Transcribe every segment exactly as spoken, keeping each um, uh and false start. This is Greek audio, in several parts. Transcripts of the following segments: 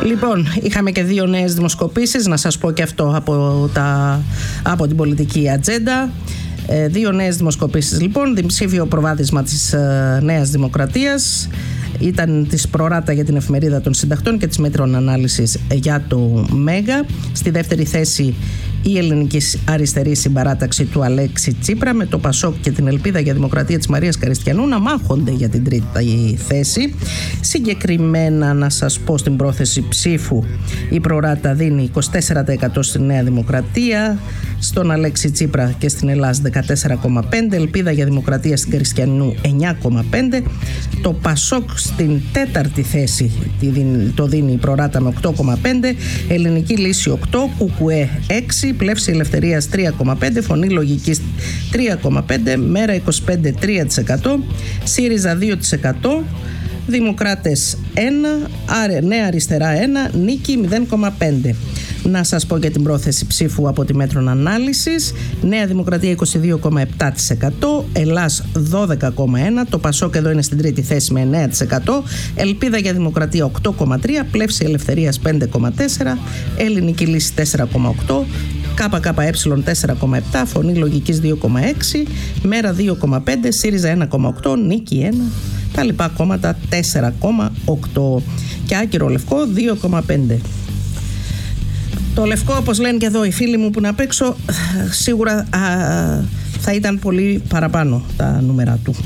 Λοιπόν, είχαμε και δύο νέες δημοσκοπήσεις, να σας πω και αυτό από, τα, από την πολιτική ατζέντα. Ε, δύο νέες δημοσκοπήσεις λοιπόν, διψήφιο προβάδισμα της ε, Νέας Δημοκρατίας. Ήταν της Προράτα για την Εφημερίδα των Συντακτών και της Μέτρων Ανάλυσης για το Μέγα. Στη δεύτερη θέση η Ελληνική Αριστερή Συμπαράταξη του Αλέξη Τσίπρα, με το Πασόκ και την Ελπίδα για Δημοκρατία της Μαρίας Καριστιανού να μάχονται για την τρίτη θέση. Συγκεκριμένα να σας πω, στην πρόθεση ψήφου η Προράτα δίνει είκοσι τέσσερα τοις εκατό στη Νέα Δημοκρατία, στον Αλέξη Τσίπρα και στην Ελλάδα δεκατέσσερα κόμμα πέντε τοις εκατό, Ελπίδα για Δημοκρατία στην Καριστιανού εννιά κόμμα πέντε τοις εκατό, το Πασόκ στην τέταρτη θέση το δίνει η Προράτα με οκτώ κόμμα πέντε τοις εκατό, Ελληνική Λύση οκτώ τοις εκατό, Κουκουέ έξι τοις εκατό, Πλεύση Ελευθερίας τρία κόμμα πέντε τοις εκατό, Φωνή Λογικής τρία κόμμα πέντε τοις εκατό, Μέρα είκοσι πέντε τρία τοις εκατό, ΣΥΡΙΖΑ δύο τοις εκατό, Δημοκράτες ένα, Νέα Αριστερά ένα, Νίκη μηδέν κόμμα πέντε τοις εκατό. Να σας πω και την πρόθεση ψήφου από τη Μέτρων Ανάλυσης. Νέα Δημοκρατία είκοσι δύο κόμμα επτά τοις εκατό, Ελλάς δώδεκα κόμμα ένα τοις εκατό, το Πασόκ εδώ είναι στην τρίτη θέση με εννέα τοις εκατό, Ελπίδα για Δημοκρατία οκτώ κόμμα τρία τοις εκατό, Πλεύση Ελευθερίας πέντε κόμμα τέσσερα τοις εκατό, Ελληνική Λύση τέσσερα κόμμα οκτώ τοις εκατό, ΚΚΕ τέσσερα κόμμα επτά τοις εκατό, Φωνή Λογικής δύο κόμμα έξι τοις εκατό, Μέρα δύο κόμμα πέντε τοις εκατό, ΣΥΡΙΖΑ ένα κόμμα οκτώ τοις εκατό, Νίκη ένα τοις εκατό, τα λοιπά κόμματα τέσσερα κόμμα οκτώ τοις εκατό και Άκυρο Λευκό δύο κόμμα πέντε τοις εκατό. Το λευκό, όπως λένε και εδώ οι φίλοι μου που είναι απ' έξω, σίγουρα α, θα ήταν πολύ παραπάνω τα νούμερα του.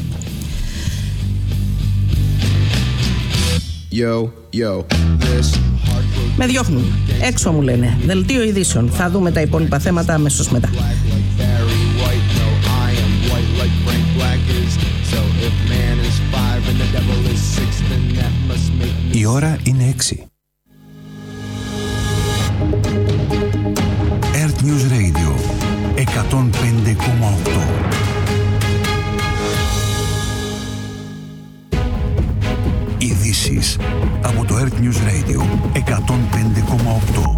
Yo, yo, this... Με διώχνουν. Έξω μου λένε. Δελτίο ειδήσεων. Θα δούμε τα υπόλοιπα θέματα αμέσως μετά. Η ώρα είναι έξι. Earth News Radio εκατόν πέντε κόμμα οκτώ. Ειδήσεις από το Earth News Radio εκατόν πέντε κόμμα οκτώ.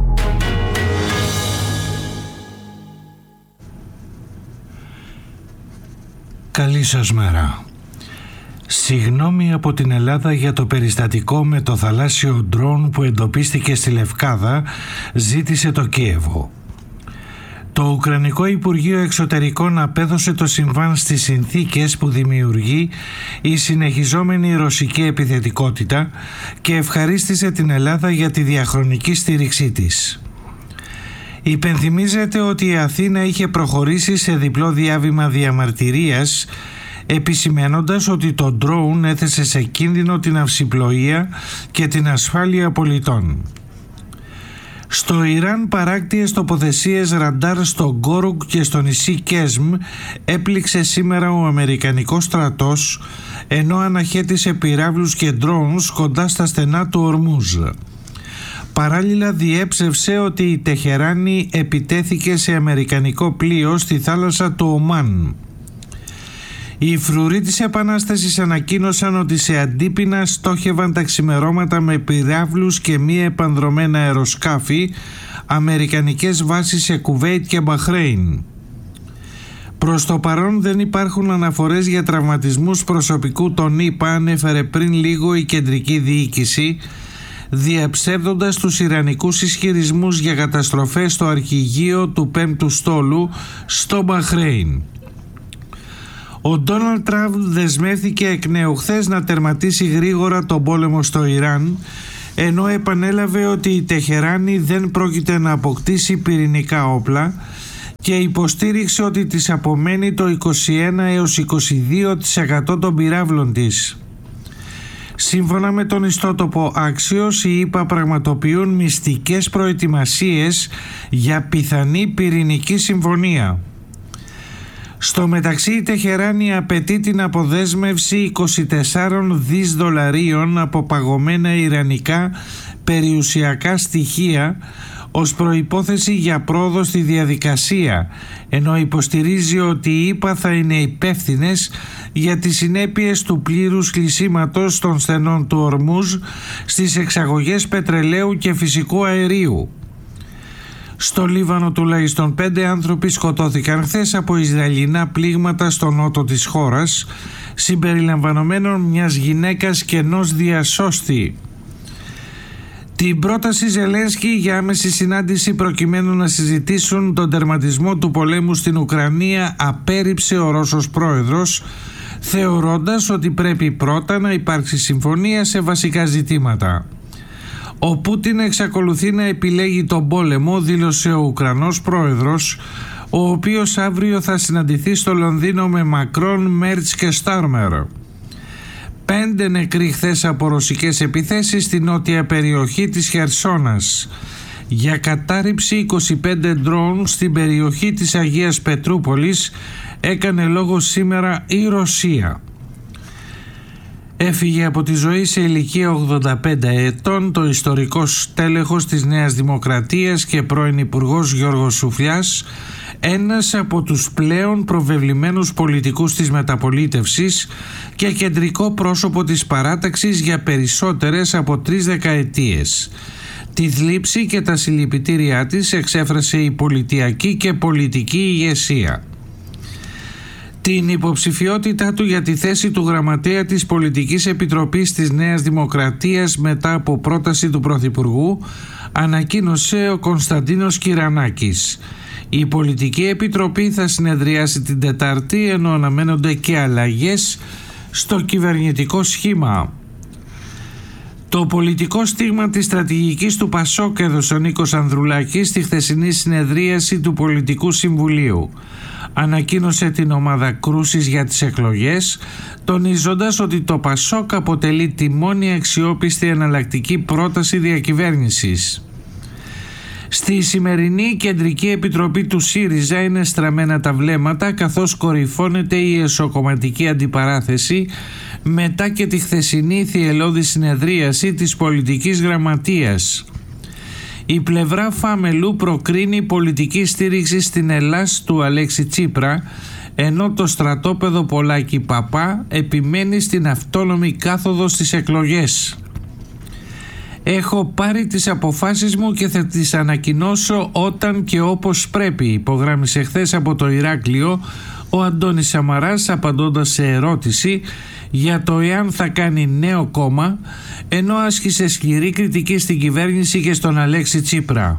Καλή σας μέρα. Συγγνώμη από την Ελλάδα για το περιστατικό με το θαλάσσιο ντρόουν που εντοπίστηκε στη Λευκάδα, ζήτησε το Κίεβο. Το Ουκρανικό Υπουργείο Εξωτερικών απέδωσε το συμβάν στις συνθήκες που δημιουργεί η συνεχιζόμενη ρωσική επιθετικότητα και ευχαρίστησε την Ελλάδα για τη διαχρονική στήριξή της. Υπενθυμίζεται ότι η Αθήνα είχε προχωρήσει σε διπλό διάβημα διαμαρτυρίας, επισημαίνοντας ότι το ντρόουν έθεσε σε κίνδυνο την αυσιπλοεία και την ασφάλεια πολιτών. Στο Ιράν, παράκτιες τοποθεσίες ραντάρ στο Γκόρουγκ και στο νησί Κέσμ έπληξε σήμερα ο Αμερικανικός στρατός, ενώ αναχέτησε πυράβλους και ντρόουνς κοντά στα στενά του Ορμούζ. Παράλληλα διέψευσε ότι η Τεχεράνη επιτέθηκε σε αμερικανικό πλοίο στη θάλασσα του Ομάν. Οι φρουροί της Επανάστασης ανακοίνωσαν ότι σε αντίπεινα στόχευαν τα ξημερώματα με πυράβλους και μη επανδρομένα αεροσκάφη αμερικανικές βάσεις σε Κουβέιτ και Μπαχρέιν. Προς το παρόν δεν υπάρχουν αναφορές για τραυματισμούς προσωπικού των ΗΠΑ, ανέφερε πριν λίγο η κεντρική διοίκηση, διαψεύδοντας τους ιρανικούς ισχυρισμούς για καταστροφές στο αρχηγείο του πέμπτου στόλου στο Μπαχρέιν. Ο Ντόναλντ Τραμπ δεσμεύθηκε εκ νέου χθες να τερματίσει γρήγορα τον πόλεμο στο Ιράν, ενώ επανέλαβε ότι η Τεχεράνη δεν πρόκειται να αποκτήσει πυρηνικά όπλα και υποστήριξε ότι της απομένει το είκοσι ένα έως είκοσι δύο τοις εκατό των πυράβλων της. Σύμφωνα με τον ιστότοπο Axios, οι ΗΠΑ πραγματοποιούν μυστικές προετοιμασίες για πιθανή πυρηνική συμφωνία. Στο μεταξύ, η Τεχεράνη απαιτεί την αποδέσμευση είκοσι τέσσερα δις δολαρίων από παγωμένα ιρανικά περιουσιακά στοιχεία ως προϋπόθεση για πρόοδο στη διαδικασία, ενώ υποστηρίζει ότι οι ΗΠΑ θα είναι υπεύθυνες για τις συνέπειες του πλήρους κλεισίματος των στενών του Ορμούζ στις εξαγωγές πετρελαίου και φυσικού αερίου. Στο Λίβανο τουλάχιστον πέντε άνθρωποι σκοτώθηκαν χθες από Ισραηλινά πλήγματα στο νότο της χώρας, συμπεριλαμβανομένων μιας γυναίκας και ενός διασώστη. Την πρόταση Ζελένσκι για άμεση συνάντηση προκειμένου να συζητήσουν τον τερματισμό του πολέμου στην Ουκρανία απέρριψε ο Ρώσος πρόεδρος, θεωρώντας ότι πρέπει πρώτα να υπάρξει συμφωνία σε βασικά ζητήματα. Ο Πούτιν εξακολουθεί να επιλέγει τον πόλεμο, δήλωσε ο Ουκρανός πρόεδρος, ο οποίος αύριο θα συναντηθεί στο Λονδίνο με Μακρόν, Μέρτς και Στάρμερ. Πέντε νεκροί χθες από ρωσικές επιθέσεις στην νότια περιοχή της Χερσόνας. Για κατάρριψη είκοσι πέντε ντρόουν στην περιοχή της Αγίας Πετρούπολης έκανε λόγο σήμερα η Ρωσία. Έφυγε από τη ζωή σε ηλικία ογδόντα πέντε ετών το ιστορικός τέλεχος της Νέας Δημοκρατίας και πρώην Υπουργός Γιώργος Σουφλιάς, ένας από τους πλέον προβεβλημένους πολιτικούς της μεταπολίτευσης και κεντρικό πρόσωπο της παράταξης για περισσότερες από τρεις δεκαετίες. Τη θλίψη και τα συλληπιτήριά της εξέφρασε η πολιτιακή και πολιτική ηγεσία. Την υποψηφιότητά του για τη θέση του γραμματέα της Πολιτικής Επιτροπής της Νέας Δημοκρατίας μετά από πρόταση του Πρωθυπουργού ανακοίνωσε ο Κωνσταντίνος Κυρανάκης. Η Πολιτική Επιτροπή θα συνεδριάσει την Τετάρτη, ενώ αναμένονται και αλλαγές στο κυβερνητικό σχήμα. Το πολιτικό στίγμα της στρατηγικής του Πασόκ έδωσε ο Νίκος Ανδρουλάκης στη χθεσινή συνεδρίαση του Πολιτικού Συμβουλίου. Ανακοίνωσε την ομάδα κρούσης για τις εκλογές, τονίζοντας ότι το Πασόκ αποτελεί τη μόνη αξιόπιστη εναλλακτική πρόταση διακυβέρνησης. Στη σημερινή Κεντρική Επιτροπή του ΣΥΡΙΖΑ είναι στραμμένα τα βλέμματα, καθώς κορυφώνεται η εσωκομματική αντιπαράθεση μετά και τη χθεσινή θυελλώδη συνεδρίαση της πολιτικής γραμματείας. Η πλευρά Φαμελού προκρίνει πολιτική στήριξη στην Ελλάς του Αλέξη Τσίπρα, ενώ το στρατόπεδο Πολάκη Παπά επιμένει στην αυτόνομη κάθοδο στις εκλογές. «Έχω πάρει τις αποφάσεις μου και θα τις ανακοινώσω όταν και όπως πρέπει», υπογράμμισε χθες από το Ηράκλειο ο Αντώνης Σαμαράς, απαντώντας σε ερώτηση για το εάν θα κάνει νέο κόμμα, ενώ άσκησε σκληρή κριτική στην κυβέρνηση και στον Αλέξη Τσίπρα.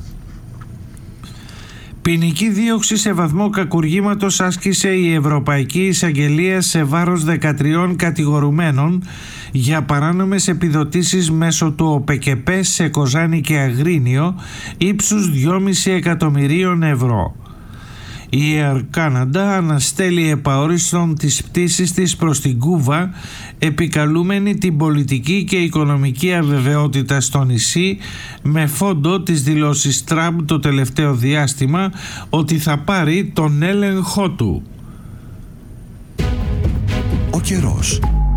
Ποινική δίωξη σε βαθμό κακουργήματος άσκησε η Ευρωπαϊκή Εισαγγελία σε βάρος δεκατριών κατηγορουμένων για παράνομες επιδοτήσεις μέσω του ΟΠΕΚΕΠΕ σε Κοζάνη και Αγρίνιο ύψους δυόμισι εκατομμυρίων ευρώ. Η Air Canada αναστέλει επαόριστον τις πτήσεις της προς την Κούβα, επικαλούμενη την πολιτική και οικονομική αβεβαιότητα στο νησί, με φόντο τις δηλώσεις Τραμπ το τελευταίο διάστημα ότι θα πάρει τον έλεγχό του. Ο καιρός.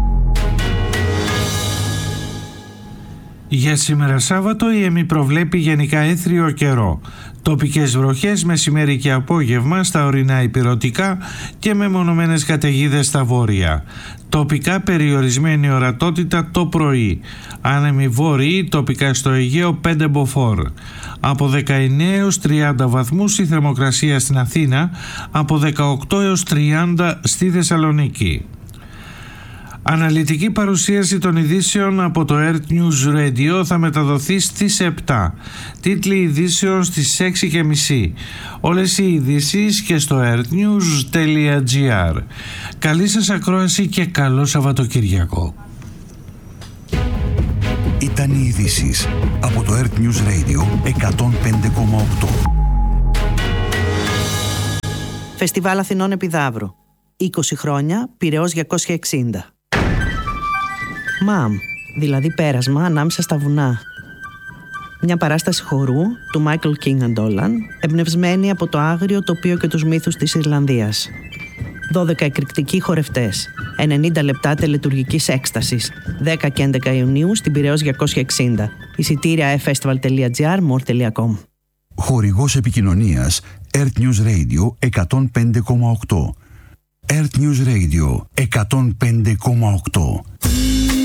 Για σήμερα Σάββατο η ΕΜΗ προβλέπει γενικά έθριο καιρό. Τοπικές βροχές μεσημέρι και απόγευμα στα ορεινά ηπειρωτικά και μεμονωμένες καταιγίδες στα βόρεια. Τοπικά περιορισμένη ορατότητα το πρωί. Άνεμοι βόρειοι, τοπικά στο Αιγαίο πέντε μποφόρ. Από δεκαεννέα έως τριάντα βαθμούς η θερμοκρασία στην Αθήνα, από δεκαοκτώ έως τριάντα στη Θεσσαλονίκη. Αναλυτική παρουσίαση των ειδήσεων από το Earth News Radio θα μεταδοθεί στις επτά. Τίτλοι ειδήσεων στις έξι και μισή. Όλες οι ειδήσεις και στο earthnews τελεία gr. Καλή σας ακρόαση και καλό Σαββατοκύριακο. Ήταν οι ειδήσεις από το Earth News Radio εκατόν πέντε κόμμα οκτώ. Φεστιβάλ Αθηνών Επιδαύρου. είκοσι χρόνια, Πειραιώς διακόσια εξήντα. Μαμ, δηλαδή πέρασμα ανάμεσα στα βουνά. Μια παράσταση χορού του Michael King and Dolan, εμπνευσμένη από το άγριο τοπίο και τους μύθους της Ιρλανδίας. δώδεκα εκρηκτικοί χορευτές, ενενήντα λεπτά τελετουργικής έκστασης, δέκα και έντεκα Ιουνίου στην Πειραιώς διακόσια εξήντα. Εισιτήρια e-festival τελεία gr, more τελεία com. Χορηγός επικοινωνίας Earth News Radio εκατόν πέντε κόμμα οκτώ. Earth News Radio εκατόν πέντε κόμμα οκτώ.